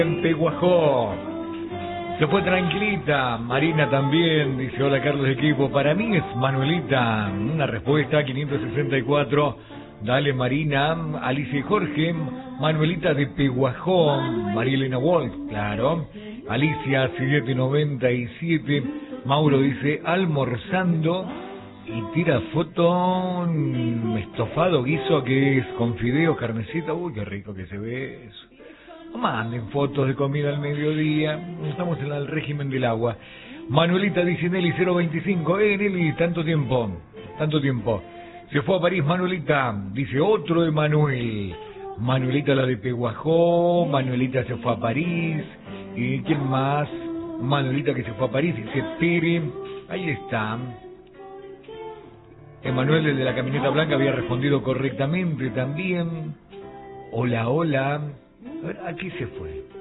En Peguajó. Se fue tranquilita. Marina también. Dice, hola Carlos equipo. Para mí es Manuelita. Una respuesta, 564. Dale Marina. Alicia y Jorge. Manuelita de Peguajó. María Elena Wolf. Claro. Alicia, 797. Mauro dice, almorzando. Y tira foto. Estofado guiso que es con fideos, carnecita. Uy, qué rico que se ve eso. No manden fotos de comida al mediodía. Estamos en el régimen del agua. Manuelita dice Nelly 025. Nelly, tanto tiempo. Se fue a París Manuelita. Dice otro de Manuel. Manuelita la de Peguajó. Manuelita se fue a París. ¿Y quién más? Manuelita que se fue a París. Dice Tere. Ahí está. Emanuel, el de la camioneta blanca, había respondido correctamente también. Hola, hola. A ver, aquí se fue.